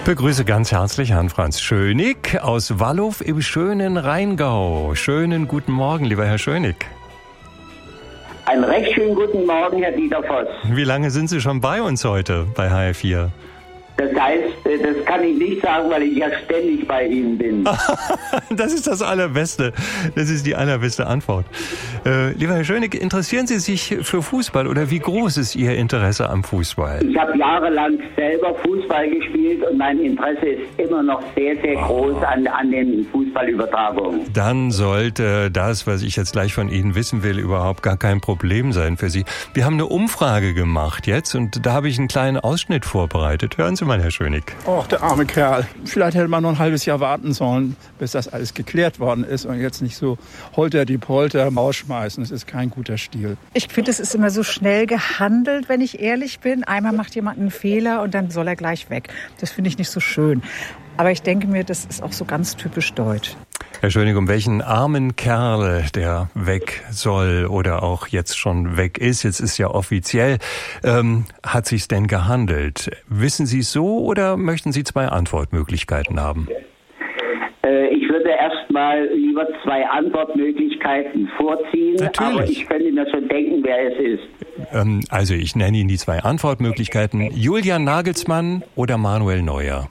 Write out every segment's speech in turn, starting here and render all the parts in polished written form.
Begrüße ganz herzlich Herrn Franz Schönig aus Wallow im schönen Rheingau. Schönen guten Morgen, lieber Herr Schönig. Einen recht schönen guten Morgen, Herr Dieter Voss. Wie lange sind Sie schon bei uns heute bei HR4? Das heißt, das kann ich nicht sagen, weil ich ja ständig bei Ihnen bin. Das ist das Allerbeste. Das ist die allerbeste Antwort. Lieber Herr Schönig, interessieren Sie sich für Fußball oder wie groß ist Ihr Interesse am Fußball? Ich habe jahrelang selber Fußball gespielt und mein Interesse ist immer noch sehr, sehr groß an den Fußballübertragungen. Dann sollte das, was ich jetzt gleich von Ihnen wissen will, überhaupt gar kein Problem sein für Sie. Wir haben eine Umfrage gemacht jetzt und da habe ich einen kleinen Ausschnitt vorbereitet. Hören Sie mal, Herr Schönig. Och, der arme Kerl. Vielleicht hätte man noch ein halbes Jahr warten sollen, bis das alles geklärt worden ist und jetzt nicht so holter die Polter rausschmeißen. Das ist kein guter Stil. Ich finde, es ist immer so schnell gehandelt, wenn ich ehrlich bin. Einmal macht jemand einen Fehler und dann soll er gleich weg. Das finde ich nicht so schön. Aber ich denke mir, das ist auch so ganz typisch deutsch. Herr Schönig, um welchen armen Kerl, der weg soll oder auch jetzt schon weg ist, jetzt ist ja offiziell, hat sich's denn gehandelt? Wissen Sie es so oder möchten Sie zwei Antwortmöglichkeiten haben? Ich würde erstmal lieber zwei Antwortmöglichkeiten vorziehen, Natürlich. Aber ich könnte mir schon denken, wer es ist. Also ich nenne Ihnen die zwei Antwortmöglichkeiten. Julian Nagelsmann oder Manuel Neuer?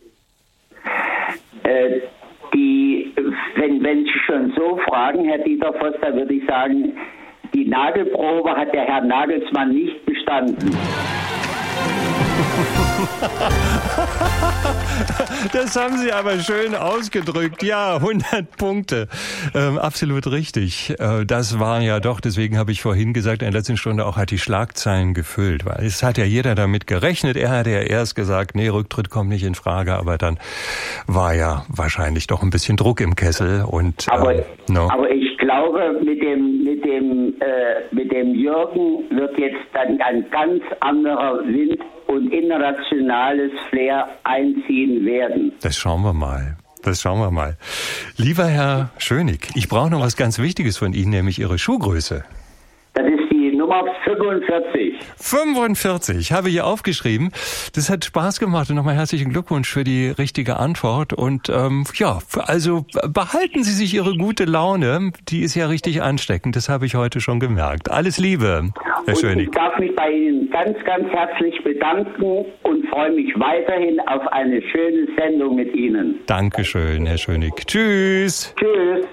Wenn Sie schon so fragen, Herr Dieter Voss, dann würde ich sagen, die Nagelprobe hat der Herr Nagelsmann nicht bestanden. Das haben Sie aber schön ausgedrückt. Ja, 100 Punkte. Absolut richtig. Das war ja doch, deswegen habe ich vorhin gesagt, in der letzten Stunde auch hat die Schlagzeilen gefüllt. Weil es hat ja jeder damit gerechnet. Er hatte ja erst gesagt, nee, Rücktritt kommt nicht in Frage. Aber dann war ja wahrscheinlich doch ein bisschen Druck im Kessel. Und, aber ich glaube, mit dem Jürgen wird jetzt dann ein ganz anderer Wind und internationales Flair einziehen werden. Das schauen wir mal. Lieber Herr Schönig, ich brauche noch was ganz Wichtiges von Ihnen, nämlich Ihre Schuhgröße. Das ist die Nummer 45. 45, habe ich hier aufgeschrieben. Das hat Spaß gemacht und nochmal herzlichen Glückwunsch für die richtige Antwort. Und also behalten Sie sich Ihre gute Laune, die ist ja richtig ansteckend, das habe ich heute schon gemerkt. Alles Liebe, Herr Schönig. Ich darf mich bei Ihnen ganz, ganz herzlich bedanken und freue mich weiterhin auf eine schöne Sendung mit Ihnen. Dankeschön, Herr Schönig. Tschüss. Tschüss.